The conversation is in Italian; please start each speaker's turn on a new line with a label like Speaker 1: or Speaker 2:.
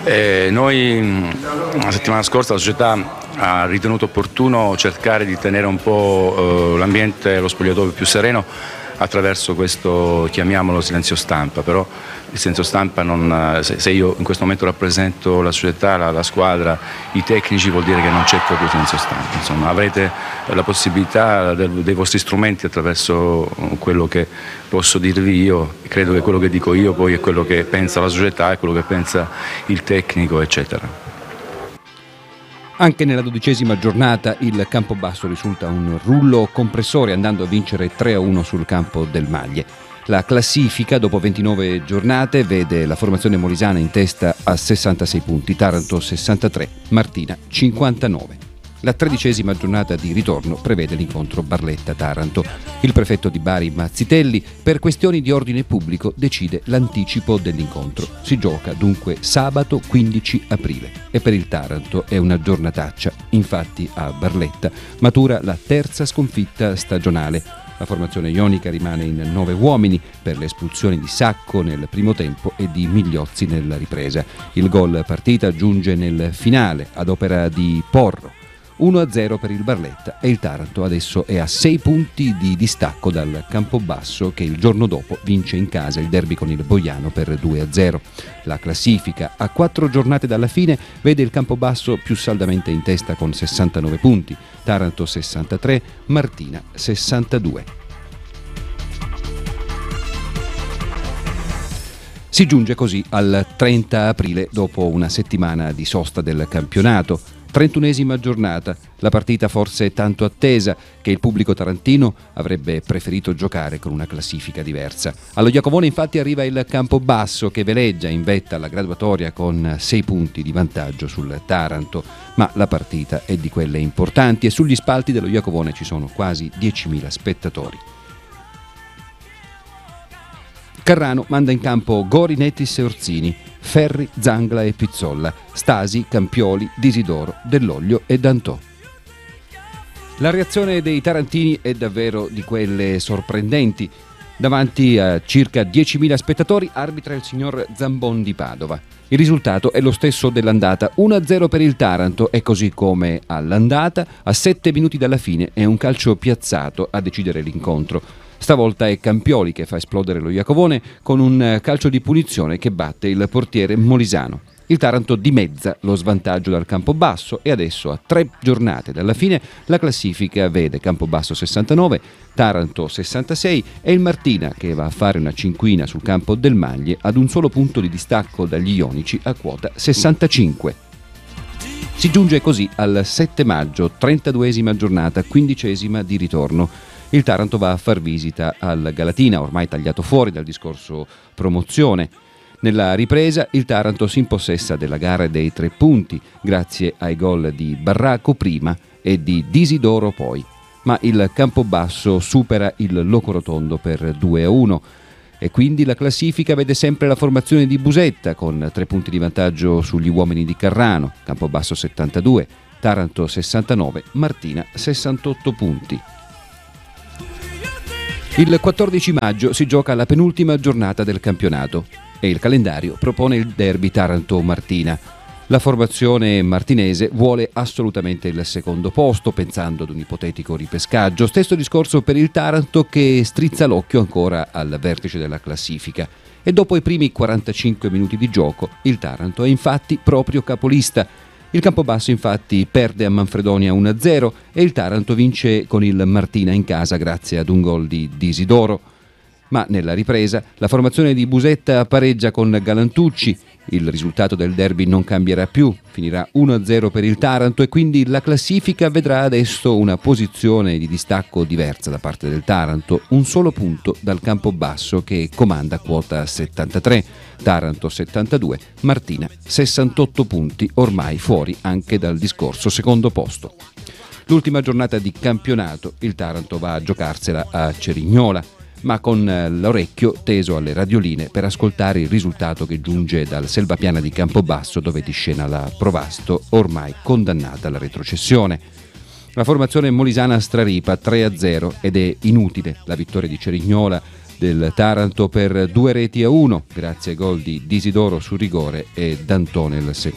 Speaker 1: Noi la settimana scorsa la società ha ritenuto opportuno cercare di tenere un po' l'ambiente, lo spogliatoio più sereno attraverso questo, chiamiamolo, silenzio stampa, però il silenzio stampa se io in questo momento rappresento la società, la squadra, i tecnici, vuol dire che non c'è proprio silenzio stampa. Insomma, avrete la possibilità dei vostri strumenti attraverso quello che posso dirvi io. Credo che quello che dico io poi è quello che pensa la società, è quello che pensa il tecnico, eccetera.
Speaker 2: Anche nella 12ª giornata il Campobasso risulta un rullo compressore, andando a vincere 3-1 sul campo del Maglie. La classifica dopo 29 giornate vede la formazione molisana in testa a 66 punti, Taranto 63, Martina 59. La 13ª giornata di ritorno prevede l'incontro Barletta-Taranto. Il prefetto di Bari Mazzitelli, per questioni di ordine pubblico, decide l'anticipo dell'incontro. Si gioca dunque sabato 15 aprile e per il Taranto è una giornataccia. Infatti a Barletta matura la terza sconfitta stagionale. La formazione ionica rimane in 9 uomini per le espulsioni di Sacco nel primo tempo e di Migliozzi nella ripresa. Il gol partita giunge nel finale ad opera di Porro. 1-0 per il Barletta e il Taranto adesso è a 6 punti di distacco dal Campobasso, che il giorno dopo vince in casa il derby con il Boiano per 2-0. La classifica a 4 giornate dalla fine vede il Campobasso più saldamente in testa con 69 punti, Taranto 63, Martina 62. Si giunge così al 30 aprile dopo una settimana di sosta del campionato. 31esima giornata, la partita forse tanto attesa che il pubblico tarantino avrebbe preferito giocare con una classifica diversa. Allo Iacovone infatti arriva il Campobasso, che veleggia in vetta alla graduatoria con 6 punti di vantaggio sul Taranto, ma la partita è di quelle importanti e sugli spalti dello Iacovone ci sono quasi 10.000 spettatori. Carrano manda in campo Gori, Nettis e Orsini, Ferri, Zangla e Pizzolla, Stasi, Campioli, Disidoro, Dell'Oglio e D'Antò. La reazione dei tarantini è davvero di quelle sorprendenti. Davanti a circa 10.000 spettatori arbitra il signor Zambon di Padova. Il risultato è lo stesso dell'andata, 1-0 per il Taranto, e così come all'andata, a 7 minuti dalla fine è un calcio piazzato a decidere l'incontro. Stavolta è Campioli che fa esplodere lo Iacovone con un calcio di punizione che batte il portiere molisano. Il Taranto dimezza lo svantaggio dal Campobasso e adesso, a 3 giornate dalla fine, la classifica vede Campobasso 69, Taranto 66 e il Martina, che va a fare una cinquina sul campo del Maglie, ad un solo punto di distacco dagli ionici a quota 65. Si giunge così al 7 maggio, 32esima giornata, 15esima di ritorno. Il Taranto va a far visita al Galatina, ormai tagliato fuori dal discorso promozione. Nella ripresa il Taranto si impossessa della gara dei 3 punti, grazie ai gol di Barraco prima e di Disidoro poi. Ma il Campobasso supera il Locorotondo per 2-1 e quindi la classifica vede sempre la formazione di Busetta con 3 punti di vantaggio sugli uomini di Carrano, Campobasso 72, Taranto 69, Martina 68 punti. Il 14 maggio si gioca la penultima giornata del campionato e il calendario propone il derby Taranto-Martina. La formazione martinese vuole assolutamente il secondo posto, pensando ad un ipotetico ripescaggio. Stesso discorso per il Taranto, che strizza l'occhio ancora al vertice della classifica. E dopo i primi 45 minuti di gioco, il Taranto è infatti proprio capolista. Il Campobasso infatti perde a Manfredonia 1-0 e il Taranto vince con il Martina in casa grazie ad un gol di Disidoro. Ma nella ripresa la formazione di Busetta pareggia con Galantucci. Il risultato del derby non cambierà più, finirà 1-0 per il Taranto e quindi la classifica vedrà adesso una posizione di distacco diversa da parte del Taranto, un solo punto dal Campobasso che comanda quota 73, Taranto 72, Martina 68 punti, ormai fuori anche dal discorso secondo posto. L'ultima giornata di campionato il Taranto va a giocarsela a Cerignola, ma con l'orecchio teso alle radioline per ascoltare il risultato che giunge dal Selvapiana di Campobasso, dove di scena la Provasto, ormai condannata alla retrocessione. La formazione molisana straripa 3-0 ed è inutile la vittoria di Cerignola del Taranto per 2-1 grazie ai gol di Disidoro su rigore e D'Antò nel secondo.